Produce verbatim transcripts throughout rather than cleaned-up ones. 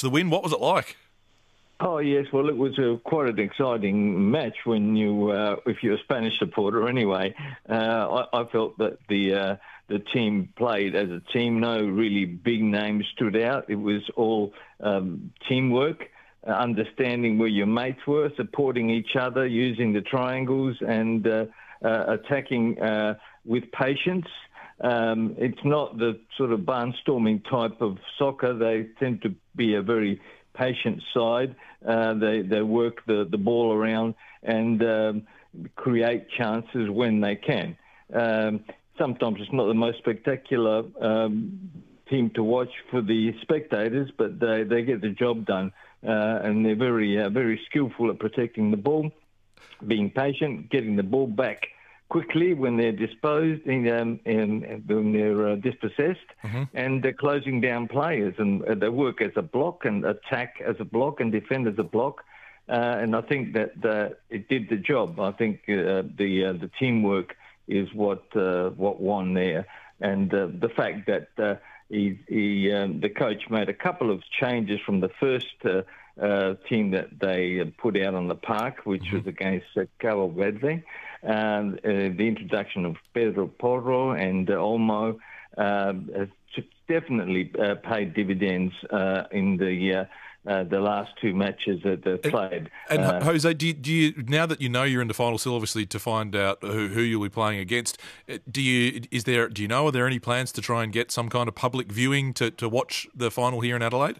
the win. What was it like? Oh yes, well it was a, quite an exciting match when you, uh, if you're a Spanish supporter anyway. Uh, I, I felt that the uh, the team played as a team. No really big names stood out. It was all um, teamwork, uh, understanding where your mates were, supporting each other, using the triangles and uh, uh, attacking uh, with patience. Um, it's not the sort of barnstorming type of soccer. They tend to be a very patient side. Uh, they they work the, the ball around and um, create chances when they can. Um, sometimes it's not the most spectacular um, team to watch for the spectators, but they, they get the job done, uh, and they're very uh, very skillful at protecting the ball, being patient, getting the ball back quickly when they're disposed, in, um, in, when they're uh, dispossessed, mm-hmm. and they're closing down players. And uh, they work as a block and attack as a block and defend as a block. Uh, and I think that uh, it did the job. I think uh, the uh, the teamwork is what uh, what won there. And uh, the fact that uh, he, he um, the coach made a couple of changes from the first uh, uh, team that they put out on the park, which mm-hmm. was against uh, Cabo Verde. And uh, the introduction of Pedro Porro and uh, Olmo uh, has definitely uh, paid dividends uh, in the uh, uh, the last two matches that they've played. And, and uh, Jose, do you, do you now that you know you're in the final, still obviously to find out who, who you'll be playing against? Do you is there do you know are there any plans to try and get some kind of public viewing to, to watch the final here in Adelaide?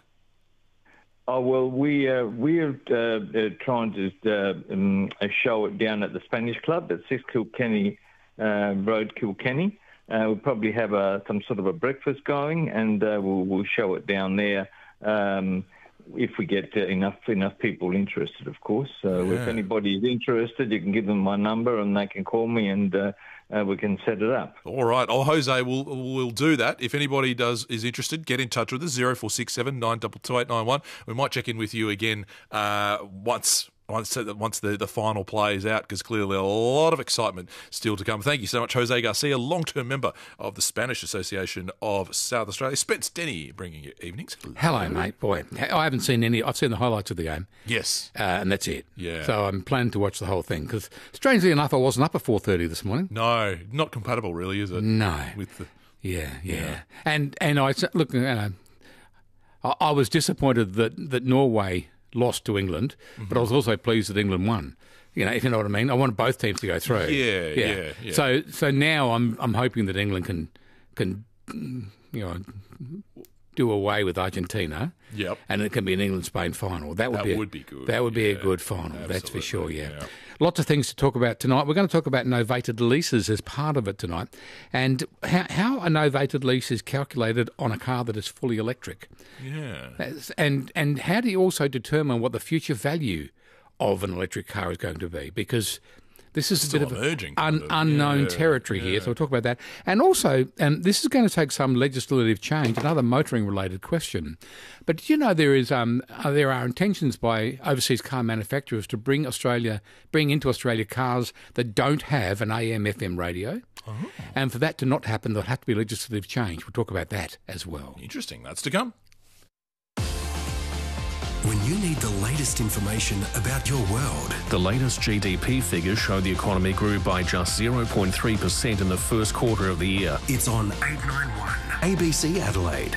Oh, well, we, uh, we're uh, uh, trying to uh, um, show it down at the Spanish Club at six Kilkenny uh, Road, Kilkenny. Uh, we'll probably have a, some sort of a breakfast going, and uh, we'll, we'll show it down there um, if we get uh, enough enough people interested, of course. So yeah. If anybody is interested, you can give them my number and they can call me, and uh, uh, we can set it up. All right. Oh, Jose, we'll, we'll do that. If anybody does is interested, get in touch with us, zero four six seven nine two two eight nine one. We might check in with you again uh, once... Once, once the, the final play is out, because clearly a lot of excitement still to come. Thank you so much, Jose Garcia, long-term member of the Spanish Association of South Australia. Spence Denny bringing you evenings. Hello, mate. Boy, I haven't seen any. I've seen the highlights of the game. Yes. Uh, and that's it. Yeah. So I'm planning to watch the whole thing, because strangely enough, I wasn't up at four thirty this morning. No, not compatible really, is it? No. With the... Yeah, yeah. yeah. And and I, look, uh, I, I was disappointed that, that Norway lost to England, mm-hmm. but I was also pleased that England won. You know, if you know what I mean. I want both teams to go through. Yeah, yeah, yeah. yeah. So, so now I'm I'm hoping that England can can you know do away with Argentina. Yep. And it can be an England-Spain final. That would that be a, would be good. That would yeah, be a good final. Absolutely. That's for sure. Yeah. yeah. Lots of things to talk about tonight. We're going to talk about novated leases as part of it tonight, and how, how a novated lease is calculated on a car that is fully electric. Yeah. And and how do you also determine what the future value of an electric car is going to be? Because this is it's a bit of emerging, un, kind of. unknown yeah, territory yeah. here, so we'll talk about that. And also, um, this is going to take some legislative change, another motoring-related question. But do you know there is um, uh, there are intentions by overseas car manufacturers to bring Australia, bring into Australia cars that don't have an A M F M radio? Oh. And for that to not happen, there'll have to be legislative change. We'll talk about that as well. Interesting. That's to come. When you need the latest information about your world. The latest G D P figures show the economy grew by just zero point three percent in the first quarter of the year. It's on eight ninety-one A B C Adelaide.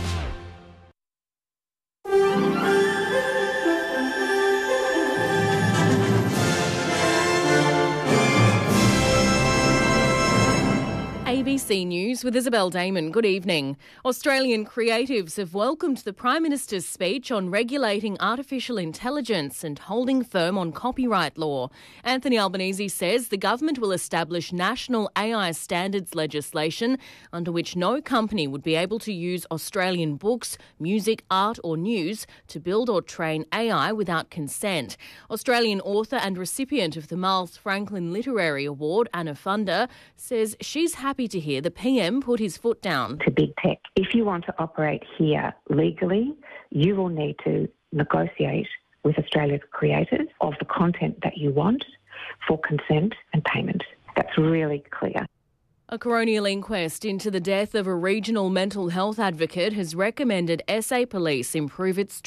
A B C News with Isabel Damon. Good evening. Australian creatives have welcomed the Prime Minister's speech on regulating artificial intelligence and holding firm on copyright law. Anthony Albanese says the government will establish national A I standards legislation under which no company would be able to use Australian books, music, art or news to build or train A I without consent. Australian author and recipient of the Miles Franklin Literary Award, Anna Funder, says she's happy to hear the P M put his foot down. To big tech. If you want to operate here legally, you will need to negotiate with Australia's creators of the content that you want for consent and payment. That's really clear. A coronial inquest into the death of a regional mental health advocate has recommended S A Police improve its